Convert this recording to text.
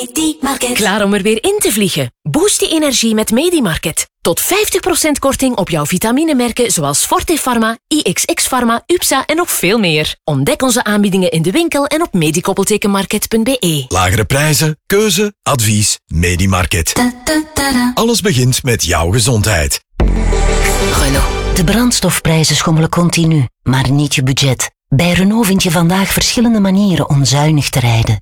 Medimarket. Klaar om er weer in te vliegen? Boost je energie met Medimarket. Tot 50% korting op jouw vitaminemerken zoals Forte Pharma, IXX Pharma, UPSA en nog veel meer. Ontdek onze aanbiedingen in de winkel en op medikoppeltekenmarket.be. Lagere prijzen, keuze, advies, Medimarket. Alles begint met jouw gezondheid. Renault. De brandstofprijzen schommelen continu, maar niet je budget. Bij Renault vind je vandaag verschillende manieren om zuinig te rijden.